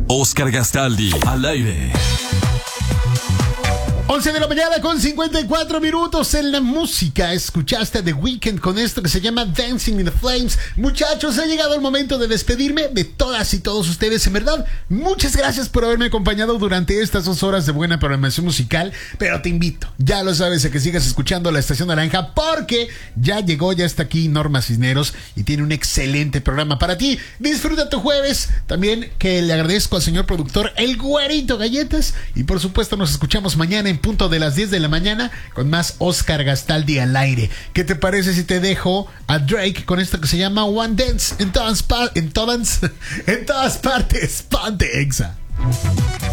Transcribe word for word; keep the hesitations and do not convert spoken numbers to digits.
Oscar Gastaldi, al aire. once de la mañana con cincuenta y cuatro minutos en la música. Escuchaste a The Weeknd con esto que se llama Dancing in the Flames. Muchachos, ha llegado el momento de despedirme de todas y todos ustedes. En verdad, muchas gracias por haberme acompañado durante estas dos horas de buena programación musical. Pero te invito, ya lo sabes, a que sigas escuchando La Estación Naranja, porque ya llegó, ya está aquí Norma Cisneros y tiene un excelente programa para ti. Disfruta tu jueves. También que le agradezco al señor productor, el Güerito Galletas. Y por supuesto nos escuchamos mañana en punto de las diez de la mañana con más Oscar Gastaldi al aire. ¿Qué te parece si te dejo a Drake con esto que se llama One Dance en todas, pa- en todas, en todas partes? Ponte Exa.